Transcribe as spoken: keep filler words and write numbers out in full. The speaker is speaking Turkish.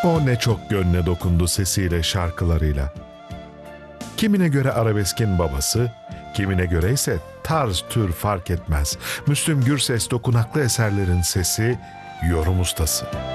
O ne çok gönlüne dokundu sesiyle, şarkılarıyla. Kimine göre arabeskin babası, kimine göre ise tarz tür fark etmez. Müslüm Gürses dokunaklı eserlerin sesi, yorum ustası.